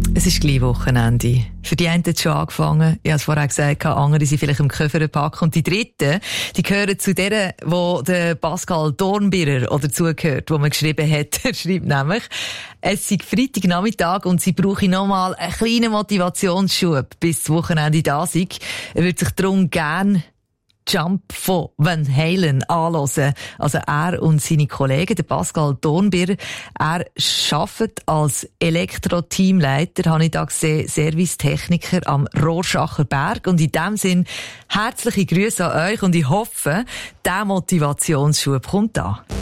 Es ist gleich Wochenende. Für die einen hat es schon angefangen. Ich habe es vorher gesagt, andere sind vielleicht im Koffer packen. Und die Dritten, die gehören zu denen, wo der Pascal Dornbirrer oder zugehört, wo man geschrieben hat. Er schreibt nämlich, es sei Freitagnachmittag und sie brauche nochmal einen kleinen Motivationsschub, bis das Wochenende da sei. Er würde sich darum gern Jump von Van Halen anhören. Also er und seine Kollegen, der Pascal Dornbirrer, er arbeitet als Elektro-Teamleiter, habe ich da gesehen, Servicetechniker am Rorschacher Berg. Und in dem Sinn herzliche Grüße an euch und ich hoffe, der Motivationsschub kommt an.